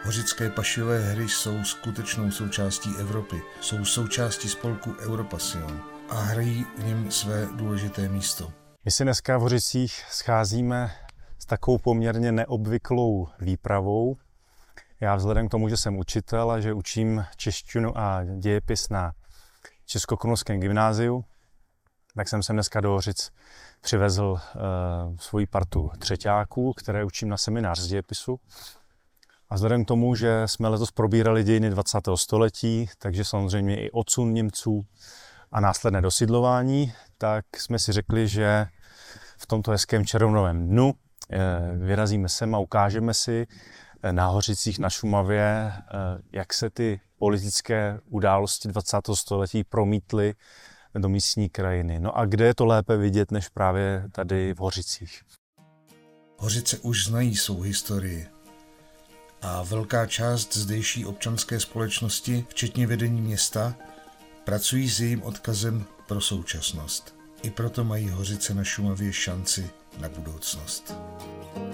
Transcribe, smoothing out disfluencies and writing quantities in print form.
Hořické pašijové hry jsou skutečnou součástí Evropy, jsou součástí spolku Europassion a hrají v něm své důležité místo. My si dneska v Hořicích scházíme s takovou poměrně neobvyklou výpravou. Já vzhledem k tomu, že jsem učitel a že učím češtinu a dějepis na Českokrumlovském gymnáziu, tak jsem sem dneska do Hořic přivezl svoji partu třeťáků, které učím na seminář z dějepisu. A vzhledem k tomu, že jsme letos probírali dějiny 20. století, takže samozřejmě i odsun Němců a následné dosidlování, tak jsme si řekli, že v tomto hezkém červnovém dnu vyrazíme sem a ukážeme si na Hořicích na Šumavě, jak se ty politické události 20. století promítly do místní krajiny. No a kde je to lépe vidět, než právě tady v Hořicích? Hořice už znají svou historii a velká část zdejší občanské společnosti, včetně vedení města, pracují s jejím odkazem pro současnost. I proto mají Hořice na Šumavě šanci na budoucnost.